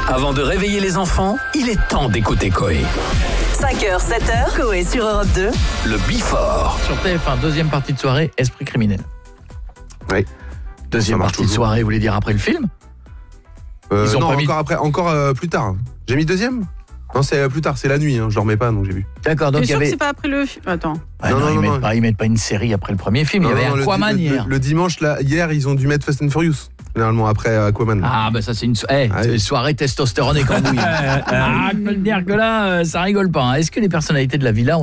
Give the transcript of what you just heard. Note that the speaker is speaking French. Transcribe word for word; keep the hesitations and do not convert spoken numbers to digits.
Avant de réveiller les enfants, il est temps d'écouter Coé. cinq heures, sept heures, Coé sur Europe deux. Le Before. Sur T F un, deuxième partie de soirée, Esprit criminel. Oui. Deuxième partie de soirée, vous voulez dire après le film euh, Ils ont Non, pas encore mis... après, encore euh, plus tard. J'ai mis deuxième. Non, c'est euh, plus tard, c'est la nuit, hein. Je dormais pas, donc j'ai vu. D'accord, donc T'es il y sûr avait... que c'est pas après le film? Attends. Ah, Non, non, non, ils, non, mettent non. Pas, ils mettent pas une série après le premier film. Non, il y avait non, Aquaman le, hier. Le, le dimanche, là, hier, ils ont dû mettre Fast and Furious. Généralement, après Aquaman. Ah, bah ça, c'est une so- hey, Ah, c'est oui. une soirée testostérone et cambouille. Ah, je peux le dire que là, euh, ça rigole pas. hein. Est-ce que les personnalités de la villa